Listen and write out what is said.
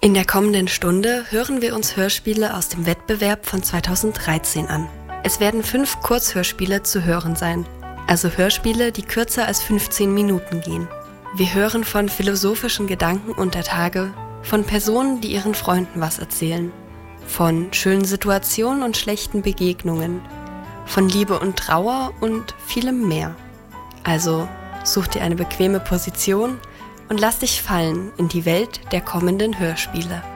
In der kommenden Stunde hören wir uns Hörspiele aus dem Wettbewerb von 2013 an. Es werden 5 Kurzhörspiele zu hören sein, also Hörspiele, die kürzer als 15 Minuten gehen. Wir hören von philosophischen Gedanken unter Tage, von Personen, die ihren Freunden was erzählen, von schönen Situationen und schlechten Begegnungen, von Liebe und Trauer und vielem mehr. Also such dir eine bequeme Position und lass dich fallen in die Welt der kommenden Hörspiele.